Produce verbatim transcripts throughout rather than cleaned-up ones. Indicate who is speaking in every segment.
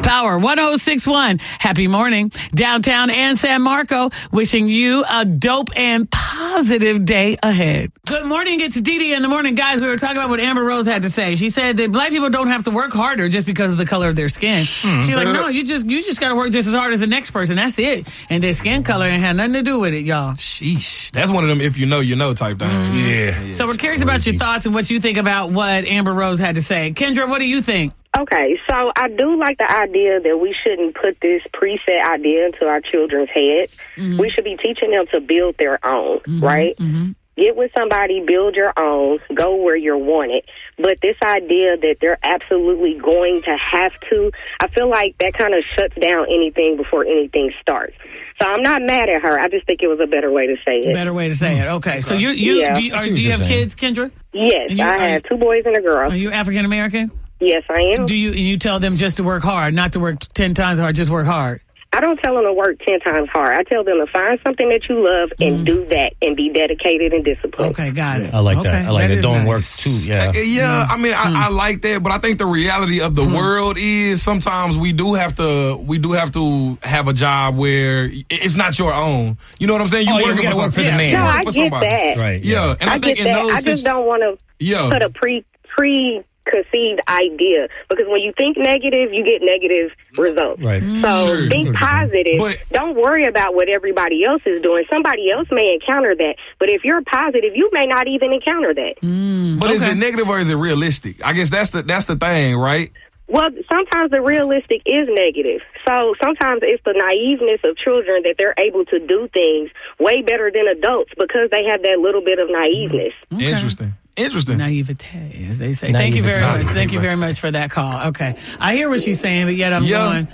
Speaker 1: Power one oh six one. Happy morning. Downtown and San Marco, wishing you a dope and positive day ahead. Good morning. It's Dee Dee in the morning. Guys, we were talking about what Amber Rose had to say. She said that black people don't have to work harder just because of the color of their skin. Mm. She's like, no, you just you just got to work just as hard as the next person. That's it. And their skin color ain't had nothing to do with it, y'all.
Speaker 2: Sheesh. That's one of them if you know, you know type things.
Speaker 1: Mm-hmm.
Speaker 2: Yeah.
Speaker 1: yeah. So we're curious about your thoughts and what you think about what Amber Rose had to say. Kendra, what do you think?
Speaker 3: Okay, so I do like the idea that we shouldn't put this preset idea into our children's head. Mm-hmm. We should be teaching them to build their own, mm-hmm. right? Mm-hmm. Get with somebody, build your own, go where you're wanted. But this idea that they're absolutely going to have to, I feel like that kind of shuts down anything before anything starts. So I'm not mad at her. I just think it was a better way to say it.
Speaker 1: Better way to say it. Okay. So you you
Speaker 3: yeah.
Speaker 1: do you, are, do you have saying. kids, Kendra?
Speaker 3: Yes,
Speaker 1: you,
Speaker 3: I have two boys and a girl.
Speaker 1: Are you African American?
Speaker 3: Yes, I am.
Speaker 1: Do you you tell them just to work hard, not to work ten times hard, just work hard?
Speaker 3: I don't tell them to work ten times hard. I tell them to find something that you love and mm. do that and be dedicated and disciplined.
Speaker 1: Okay, got it.
Speaker 4: I like
Speaker 1: okay.
Speaker 4: that. I like
Speaker 1: that.
Speaker 4: that. Don't
Speaker 1: nice.
Speaker 4: work too. Yeah.
Speaker 2: Yeah, I mean, I,
Speaker 1: mm.
Speaker 2: I like that, but I think the reality of the mm. world is sometimes we do have to we do have to have a job where it's not your own. You know what I'm saying? You
Speaker 4: oh,
Speaker 2: working
Speaker 4: yeah,
Speaker 2: for,
Speaker 4: work for the
Speaker 2: yeah.
Speaker 4: man.
Speaker 3: No, I
Speaker 2: for
Speaker 3: get
Speaker 2: somebody.
Speaker 3: that.
Speaker 4: Right.
Speaker 2: Yeah,
Speaker 4: yeah.
Speaker 2: and I,
Speaker 3: I
Speaker 2: think
Speaker 3: get
Speaker 2: in
Speaker 3: that.
Speaker 2: those
Speaker 3: I just don't want to
Speaker 2: yeah.
Speaker 3: put a pre pre. conceived idea, because when you think negative, you get negative results.
Speaker 4: Right.
Speaker 3: So
Speaker 2: sure.
Speaker 3: think positive.
Speaker 2: But,
Speaker 3: don't worry about what everybody else is doing. Somebody else may encounter that, but if you're positive, you may not even encounter that.
Speaker 1: Mm,
Speaker 2: but
Speaker 1: okay.
Speaker 2: is it negative or is it realistic? I guess that's the that's the thing, right?
Speaker 3: Well, sometimes the realistic is negative. So sometimes it's the naiveness of children that they're able to do things way better than adults because they have that little bit of naiveness.
Speaker 1: Okay.
Speaker 2: Interesting. Interesting.
Speaker 1: Naivete, as they say.
Speaker 4: Naivete.
Speaker 1: Thank you very much.
Speaker 2: Naivete.
Speaker 1: Thank you very much for that call. Okay. I hear what she's saying, but yet I'm
Speaker 2: yeah.
Speaker 1: going,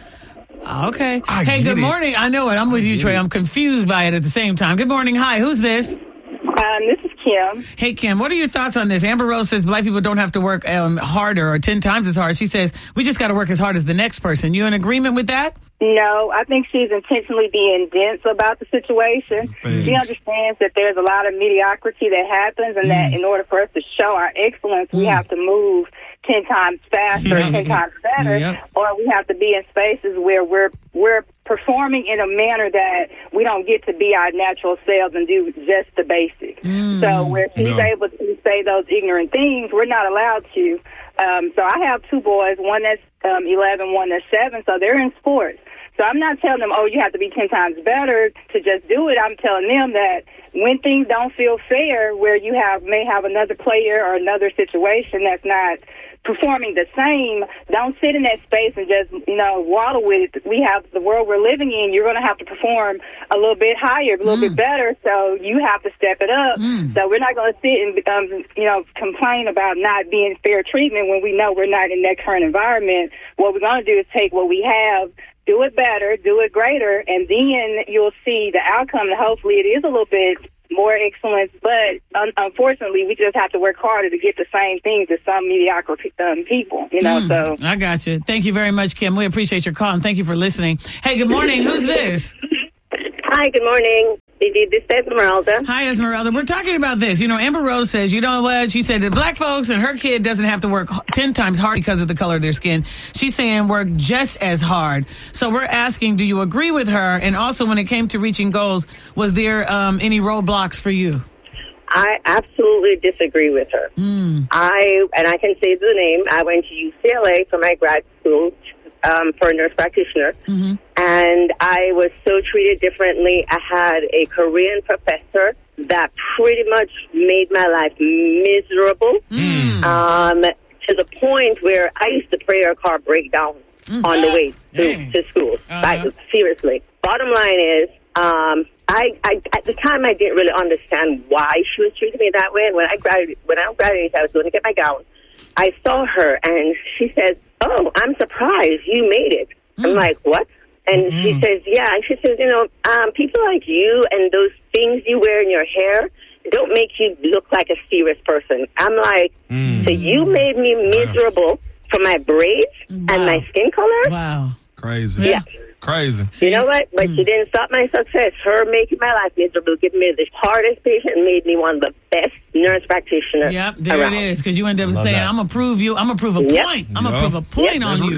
Speaker 1: okay.
Speaker 2: I
Speaker 1: hey, good
Speaker 2: it.
Speaker 1: morning. I know it. I'm with you, Trey.
Speaker 2: it.
Speaker 1: I'm confused by it at the same time. Good morning. Hi, who's this?
Speaker 5: Um, this is Kim.
Speaker 1: Hey, Kim, what are your thoughts on this? Amber Rose says black people don't have to work um, harder or ten times as hard. She says we just got to work as hard as the next person. You in agreement with that?
Speaker 5: No, I think she's intentionally being dense about the situation.
Speaker 2: Thanks.
Speaker 5: She understands that there's a lot of mediocrity that happens and mm. that in order for us to show our excellence, mm. we have to move ten times faster,
Speaker 1: yep.
Speaker 5: ten times better,
Speaker 1: yep.
Speaker 5: or we have to be in spaces where we're we're performing in a manner that we don't get to be our natural selves and do just the basics.
Speaker 1: Mm.
Speaker 5: So where she's
Speaker 2: Yeah.
Speaker 5: able to say those ignorant things, we're not allowed to. Um, so I have two boys, one that's um, eleven, one that's seven, so they're in sports. So I'm not telling them, oh, you have to be ten times better to just do it. I'm telling them that when things don't feel fair, where you have may have another player or another situation that's not performing the same, don't sit in that space and just, you know, waddle with it. We have the world we're living in. You're going to have to perform a little bit higher, a little mm. bit better. So you have to step it up. Mm. So we're not going to sit and, um, you know, complain about not being fair treatment when we know we're not in that current environment. What we're going to do is take what we have, do it better, do it greater, and then you'll see the outcome. And hopefully it is a little bit more excellence, but un- unfortunately, we just have to work harder to get the same things as some mediocre um, people, you know,
Speaker 1: mm,
Speaker 5: so.
Speaker 1: I got you. Thank you very much, Kim. We appreciate your call, and thank you for listening. Hey, good morning. Who's this?
Speaker 3: Hi, good morning. This is Esmeralda.
Speaker 1: Hi, Esmeralda. We're talking about this. You know, Amber Rose says, you know what? She said that black folks and her kid doesn't have to work ten times hard because of the color of their skin. She's saying work just as hard. So we're asking, do you agree with her? And also, when it came to reaching goals, was there um, any roadblocks for you?
Speaker 6: I absolutely disagree with her.
Speaker 1: Mm.
Speaker 6: I and I can say the name. I went to U C L A for my grad school um, for a nurse practitioner,
Speaker 1: mm-hmm.
Speaker 6: and I was so treated differently. I had a Korean professor that pretty much made my life miserable,
Speaker 1: Mm.
Speaker 6: um, to the point where I used to pray a car breakdown
Speaker 1: Mm.
Speaker 6: on the way to,
Speaker 1: Dang.
Speaker 6: to school.
Speaker 1: Uh-huh.
Speaker 6: Like, seriously. Bottom line is, um, I, I at the time I didn't really understand why she was treating me that way. And when I graduated, when I graduated, I was going to get my gown. I saw her, and she says, "Oh, I'm surprised you made it."
Speaker 1: Mm.
Speaker 6: I'm like, "What?" And
Speaker 1: Mm-hmm.
Speaker 6: she says, "Yeah." And she says, "You know, um, people like you and those things you wear in your hair don't make you look like a serious person." I'm like,
Speaker 2: Mm.
Speaker 6: "So you made me miserable for my braids
Speaker 1: Wow.
Speaker 6: and my skin color?"
Speaker 1: Wow.
Speaker 2: Crazy.
Speaker 6: Yeah.
Speaker 2: Crazy.
Speaker 6: You know what? But
Speaker 1: Mm.
Speaker 6: she didn't stop my success. Her making my life miserable, giving me the hardest patient, made me one of the best nurse practitioners
Speaker 1: Yep, there
Speaker 6: around.
Speaker 1: it is. Because you end up
Speaker 4: Love
Speaker 1: saying,
Speaker 4: that.
Speaker 1: "I'm gonna prove you. I'm gonna prove a
Speaker 6: Yep.
Speaker 1: point. I'm gonna
Speaker 2: Yep.
Speaker 1: prove a point
Speaker 6: Yep.
Speaker 1: on
Speaker 2: That's
Speaker 1: you."
Speaker 2: real.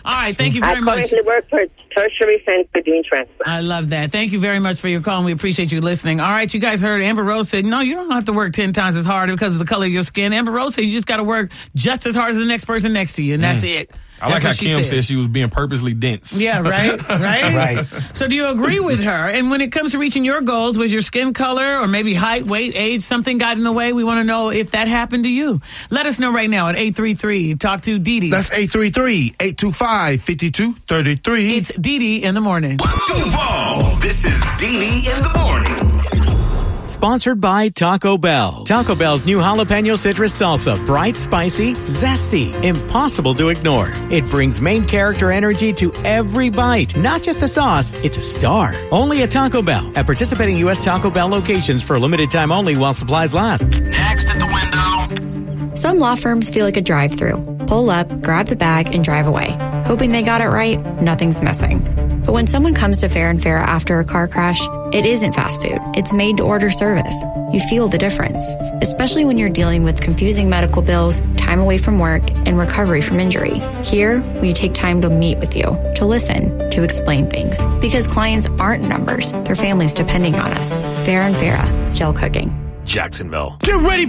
Speaker 1: All right, thank you very
Speaker 6: I
Speaker 1: much.
Speaker 6: currently work for tertiary center doing transplant.
Speaker 1: I love that. Thank you very much for your call, and we appreciate you listening. All right, you guys heard Amber Rose said, no, you don't have to work ten times as hard because of the color of your skin. Amber Rose said you just got to work just as hard as the next person next to you, and that's it.
Speaker 2: I like
Speaker 1: That's
Speaker 2: how
Speaker 1: what
Speaker 2: Kim
Speaker 1: said.
Speaker 2: said she was being purposely dense.
Speaker 1: Yeah, right, right?
Speaker 4: Right.
Speaker 1: So do you agree with her? And when it comes to reaching your goals, was your skin color or maybe height, weight, age, something got in the way? We want to know if that happened to you. Let us know right now at eight three three. Talk to Dee Dee.
Speaker 7: That's eight three three, eight two five, five two three three.
Speaker 1: It's Dee Dee in the morning.
Speaker 8: Duval. This is Dee Dee in the morning.
Speaker 9: Sponsored by Taco Bell. Taco Bell's new jalapeno citrus salsa. Bright, spicy, zesty, impossible to ignore. It brings main character energy to every bite. Not just a sauce, it's a star. Only at Taco Bell. At participating U S Taco Bell locations for a limited time only while supplies last.
Speaker 8: Next at the window.
Speaker 10: Some law firms feel like a drive-through. Pull up, grab the bag, and drive away. Hoping they got it right, nothing's missing. But when someone comes to Fair and Fair after a car crash, it isn't fast food. It's made-to-order service. You feel the difference, especially when you're dealing with confusing medical bills, time away from work, and recovery from injury. Here, we take time to meet with you, to listen, to explain things. Because clients aren't numbers. Their families depending on us. Fair and Fair, still cooking.
Speaker 8: Jacksonville.
Speaker 9: Get ready